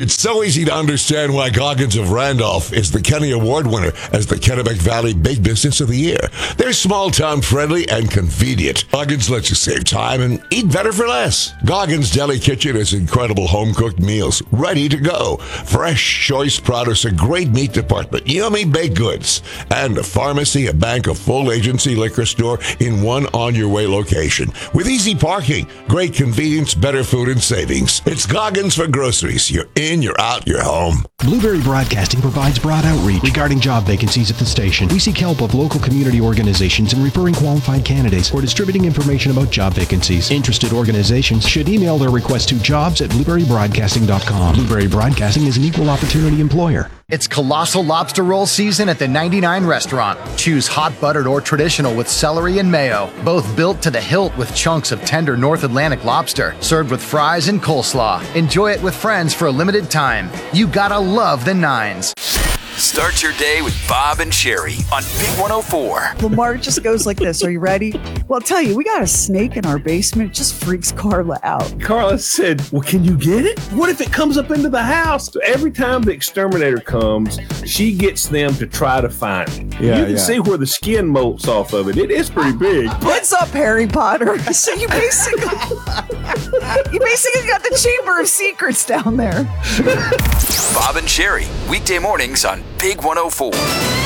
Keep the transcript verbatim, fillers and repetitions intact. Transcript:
It's so easy to understand why Goggins of Randolph is the Kenny Award winner as the Kennebec Valley Big Business of the Year. They're small town friendly and convenient. Goggins lets you save time and eat better for less. Goggins Deli Kitchen has incredible home cooked meals ready to go. Fresh, choice produce, a great meat department, yummy baked goods, and a pharmacy, a bank, a full agency liquor store in one on your way location. With easy parking, great convenience, better food and savings. It's Goggins for groceries. You're in, you're out, you're home. Blueberry Broadcasting provides broad outreach regarding job vacancies at the station. We seek help of local community organizations in referring qualified candidates or distributing information about job vacancies. Interested organizations should email their request to jobs at blueberry broadcasting dot com. Blueberry Broadcasting is an equal opportunity employer. It's Colossal Lobster Roll season at the ninety-nine Restaurant. Choose hot buttered or traditional with celery and mayo. Both built to the hilt with chunks of tender North Atlantic lobster. Served with fries and coleslaw. Enjoy it with friends for a limited time. You gotta love the nines. Start your day with Bob and Sherry on Big one oh four. Lamar just goes like this. Are you ready? Well, I'll tell you, we got a snake in our basement. It just freaks Carla out. Carla said, well, can you get it? What if it comes up into the house? Every time the exterminator comes, she gets them to try to find it. Yeah, you can yeah. see where the skin molts off of it. It is pretty big. What's up, Harry Potter? So you basically, you basically got the Chamber of Secrets down there. Bob and Sherry, weekday mornings on Big one oh four.